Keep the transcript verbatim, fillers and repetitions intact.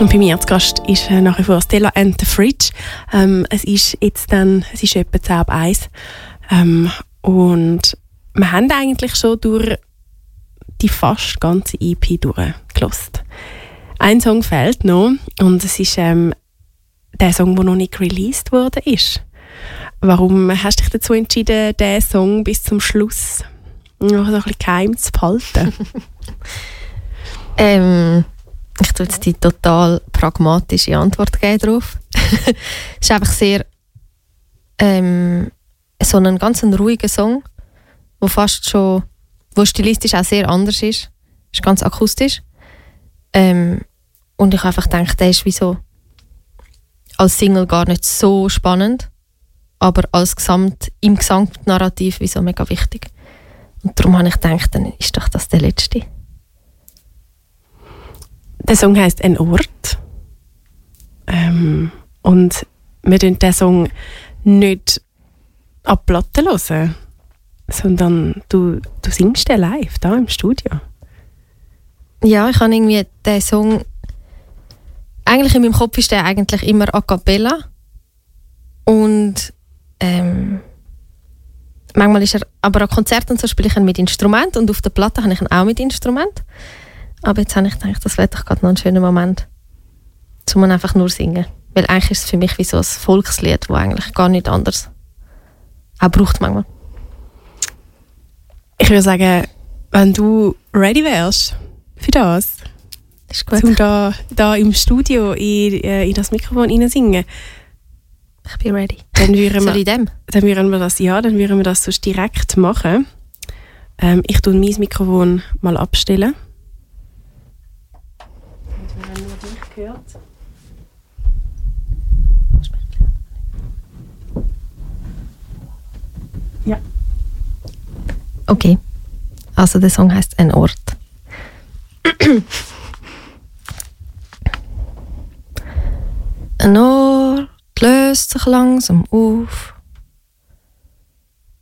Und bei mir zu Gast ist äh, nach wie vor Stella and the Fridge. Ähm, es ist jetzt dann, es ist etwa zehn ab eins. Ähm, und wir haben eigentlich schon durch die fast ganze E P durchgelassen. Ein Song fehlt noch und es ist ähm, der Song, der noch nicht released worden ist. Warum hast du dich dazu entschieden, diesen Song bis zum Schluss noch so ein bisschen geheim zu behalten? ähm, ich tue jetzt die total pragmatische Antwort geben darauf. Es ist einfach sehr ähm, so ein ganz ein ruhiger Song, wo fast schon, wo stilistisch auch sehr anders ist. Ist ganz akustisch. Ähm, und ich habe einfach gedacht, der ist wie so als Single gar nicht so spannend, aber als Gesamt, im Gesamtnarrativ wie so mega wichtig. Und darum habe ich gedacht, dann ist doch das der letzte. Der Song heisst «Ein Ort». Ähm, und wir hören den Song nicht an die Platte hören, sondern du, du singst den live, da im Studio. Ja, ich habe irgendwie den Song... Eigentlich in meinem Kopf ist der eigentlich immer a cappella. Und ähm, manchmal ist er... Aber an Konzerten so spiele ich ihn mit Instrument und auf der Platte habe ich ihn auch mit Instrument. Aber jetzt habe ich gedacht, das wäre doch gerade noch ein schöner Moment, um ihn einfach nur singen. Weil eigentlich ist es für mich wie so ein Volkslied, das eigentlich gar nicht anders auch braucht manchmal. Ich würde sagen, wenn du ready wärst für das, ist gut. um da, da im Studio in, in das Mikrofon hinein singen, ich bin ready. Dann würden Soll wir, ich dem? Dann würden wir das, ja, dann würden wir das sonst direkt machen. Ähm, ich tue mein Mikrofon mal abstellen. Und wir haben nur dich gehört. Ja. Okay. Also der Song heisst «Ein Ort». Ein Ort löst sich langsam auf